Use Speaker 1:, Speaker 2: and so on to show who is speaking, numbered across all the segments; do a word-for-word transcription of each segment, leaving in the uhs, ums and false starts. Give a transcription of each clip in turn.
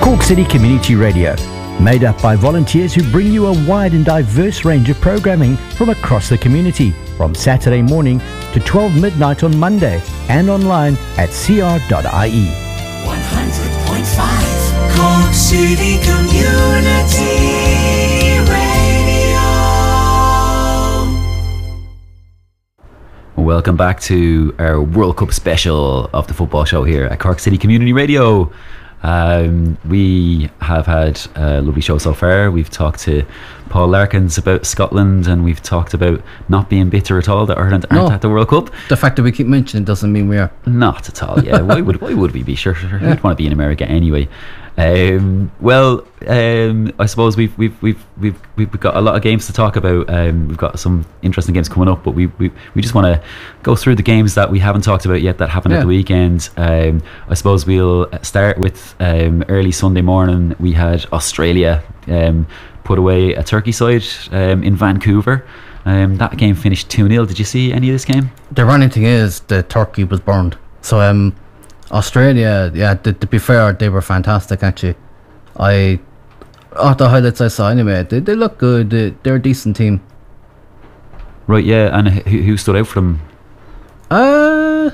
Speaker 1: Cork City Community Radio, made up by volunteers who bring you a wide and diverse range of programming from across the community, from Saturday morning to twelve midnight on Monday, and online at c r dot i e.
Speaker 2: one hundred point five Cork City Community Radio.
Speaker 3: Welcome back to our World Cup special of the football show here at Cork City Community Radio. Um, we have had a lovely show so far. We've talked to Paul Larkins about Scotland, and we've talked about not being bitter at all that Ireland aren't
Speaker 4: No.
Speaker 3: at the World Cup.
Speaker 4: The fact that we keep mentioning it doesn't mean we are.
Speaker 3: Not at all, yeah. Why would why would we be? Sure, sure. Who'd want to be in America anyway? Um, well, um, I suppose we've we've we've we've we've got a lot of games to talk about. Um, we've got some interesting games coming up, but we we, we just want to go through the games that we haven't talked about yet that happened
Speaker 4: Yeah.
Speaker 3: at the weekend. Um, I suppose we'll start with um, early Sunday morning. We had Australia um, put away a Turkey side um, in Vancouver. Um, that game finished two nil. Did you see any of this game?
Speaker 4: The running thing is the turkey was burned. So um, Australia, yeah, to, to be fair, they were fantastic actually. I, oh, the highlights I saw anyway, they, they look good. They, they're a decent team.
Speaker 3: Right, yeah. And who, who stood out for them?
Speaker 4: Uh,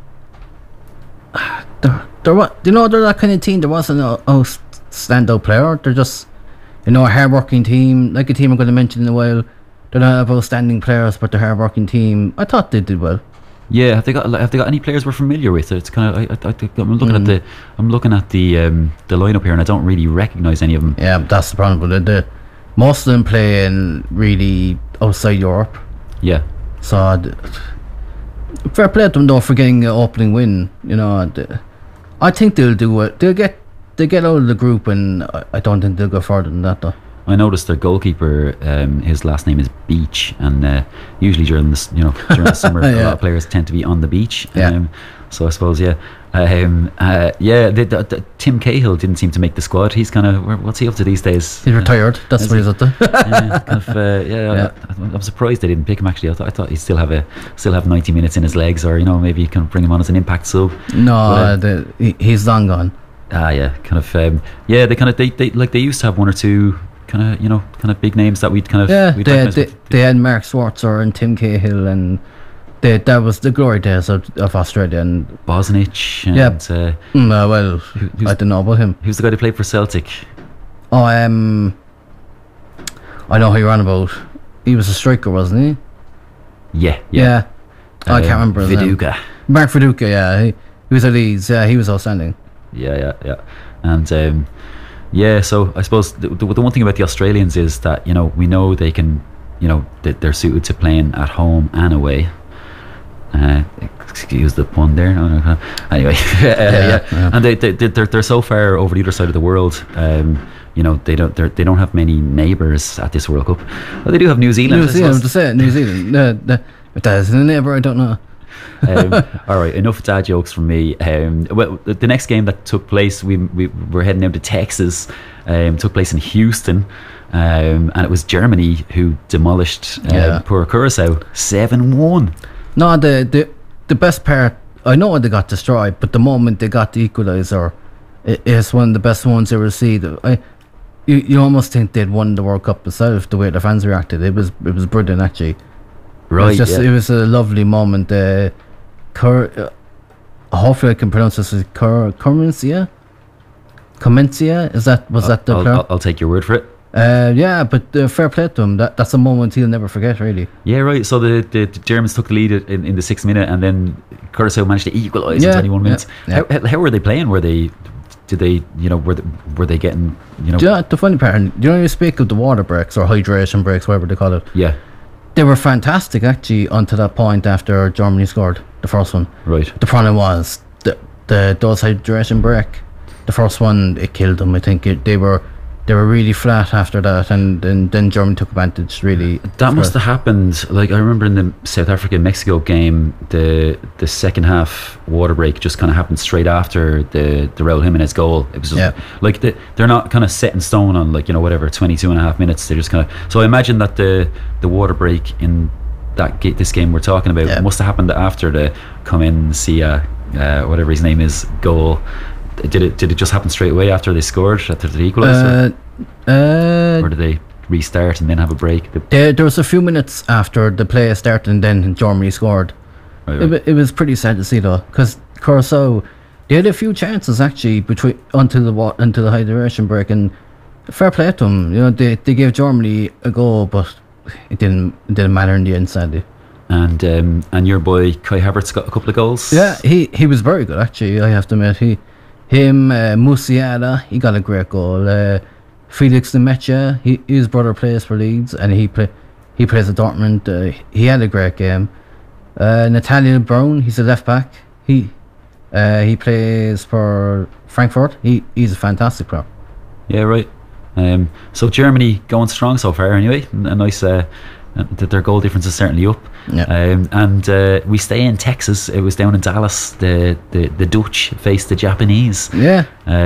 Speaker 4: there, there was, you know, they're that kind of team. There wasn't a, a standout player. They're just, you know, a hard-working team, like a team I'm going to mention in a while. They don't have outstanding players, but they're a hard-working team. I thought they did well.
Speaker 3: Yeah, have they got have they got any players we're familiar with? It's kind of I, I, I, I'm looking mm. at the I'm looking at the um, the lineup here, and I don't really recognise any of them.
Speaker 4: Yeah, that's the problem. But the, most of them play in really outside Europe.
Speaker 3: Yeah.
Speaker 4: So the, fair play to them though for getting an opening win. You know, the, I think they'll do it. They'll get they get out of the group, and I, I don't think they'll go further than that though.
Speaker 3: I noticed their goalkeeper, um, his last name is Beach, and uh, usually during this, you know, during the summer,
Speaker 4: yeah.
Speaker 3: a lot of players tend to be on the beach.
Speaker 4: Yeah.
Speaker 3: Um, so I suppose, yeah, um, uh, yeah. The, the, the, Tim Cahill didn't seem to make the squad. He's kind of what's he up to these days?
Speaker 4: He's retired.
Speaker 3: Uh,
Speaker 4: That's what he's up to.
Speaker 3: yeah, kind of, uh, yeah,
Speaker 4: yeah.
Speaker 3: I, I'm surprised they didn't pick him. Actually, I thought I thought he'd still have a still have ninety minutes in his legs, or you know, maybe you can bring him on as an impact sub.
Speaker 4: No,
Speaker 3: but, uh,
Speaker 4: the, he, he's long gone.
Speaker 3: Ah, yeah, kind of, um, yeah. They kind of they, they like they used to have one or two. Kind of, you know, kind of big names that we'd kind of
Speaker 4: yeah.
Speaker 3: we'd
Speaker 4: They, they, they had Mark Schwarzer and Tim Cahill, and they, that was the glory days of, of Australia. And
Speaker 3: Bosnich. And,
Speaker 4: yeah,
Speaker 3: uh,
Speaker 4: mm, uh, well, who, I don't know about him.
Speaker 3: Who's the guy that played for Celtic?
Speaker 4: Oh, um, I know who you're on about. He was a striker, wasn't he?
Speaker 3: Yeah,
Speaker 4: yeah. yeah. Oh, I can't
Speaker 3: um,
Speaker 4: remember his
Speaker 3: Viduka.
Speaker 4: name. Mark Viduka. Yeah, he, he was at Leeds. Yeah, he was outstanding.
Speaker 3: Yeah, yeah, yeah, and. Um, Yeah, so I suppose the, the, the one thing about the Australians is that, you know, we know they can, you know, that they're suited to playing at home and away. Uh, excuse the pun there. No, no, no. Anyway, uh, yeah, yeah. yeah, and they, they they're they're so far over the other side of the world. Um, you know, they don't they don't have many neighbours at this World Cup. Well, they do have New Zealand.
Speaker 4: New Zealand, to say it, New Zealand. No, no, if that is a neighbour, I don't know.
Speaker 3: um, all right, enough dad jokes from me. Um, well, the, the next game that took place, we we were heading out to Texas. Um, took place in Houston, um, and it was Germany who demolished uh,
Speaker 4: yeah.
Speaker 3: poor Curacao seven one.
Speaker 4: No, the, the the best part, I know they got destroyed, but the moment they got the equaliser, it is one of the best ones I ever see. I, you you almost think they'd won the World Cup itself. The way the fans reacted, it was it was brilliant actually.
Speaker 3: Right,
Speaker 4: it was just
Speaker 3: yeah.
Speaker 4: it was a lovely moment. Uh, Cur, uh, hopefully I can pronounce this as Cur Comencia. Comencia, is that was
Speaker 3: I'll,
Speaker 4: that the
Speaker 3: I'll,
Speaker 4: player?
Speaker 3: I'll, I'll take your word for it.
Speaker 4: Uh, yeah, but uh, fair play to him. That that's a moment he'll never forget, really.
Speaker 3: Yeah, right. So the, the, the Germans took the lead in, in the sixth minute, and then Curacao managed to equalise
Speaker 4: yeah,
Speaker 3: in twenty-one minutes.
Speaker 4: Yeah, yeah.
Speaker 3: How, how were they playing? Were they? Did they? You know, were they, were they getting? You know,
Speaker 4: Do you know, the funny part, you know, you speak of the water breaks or hydration breaks, whatever they call it.
Speaker 3: Yeah.
Speaker 4: They were fantastic actually until that point after Germany scored the first one.
Speaker 3: Right.
Speaker 4: The problem was the the those hydration break. The first one, it killed them. I think it, they were they were really flat after that, and, and then Germany took advantage. Really,
Speaker 3: that must have happened. Like I remember in the South Africa Mexico game, the the second half water break just kind of happened straight after the the Raul Jimenez goal. It was just,
Speaker 4: yeah.
Speaker 3: like the, they're not kind of set in stone on like you know whatever twenty-two and a half minutes. They're just kind of. So I imagine that the the water break in that ga- this game we're talking about
Speaker 4: yeah.
Speaker 3: must have happened after the come in see uh, uh, whatever his name is goal. did it did it just happen straight away after they scored, after they equalised,
Speaker 4: Uh, uh,
Speaker 3: or, or did they restart and then have a break? The,
Speaker 4: there, there was a few minutes after the play started, and then Germany scored.
Speaker 3: right,
Speaker 4: It,
Speaker 3: right.
Speaker 4: wa- it was pretty sad to see though, because Curacao, they had a few chances actually between until the wa- until the hydration break, and fair play to them. You know, they they gave Germany a goal, but it didn't it didn't matter in the end, sadly.
Speaker 3: And um, and your boy Kai Havertz got a couple of goals.
Speaker 4: Yeah, he, he was very good actually. I have to admit, he him uh, Musiala, he got a great goal. Uh, Felix Nemetja, he his brother plays for Leeds, and he play he plays at Dortmund. Uh, he had a great game. Uh, Nathaniel Brown, he's a left back. He uh, he plays for Frankfurt. He he's a fantastic player.
Speaker 3: Yeah, right. Um, so Germany going strong so far anyway. N- A nice, uh, uh, th- their goal difference is certainly up.
Speaker 4: Yeah.
Speaker 3: Um, and uh, we stay in Texas. It was down in Dallas. The, the, the Dutch faced the Japanese.
Speaker 4: Yeah.
Speaker 3: Uh,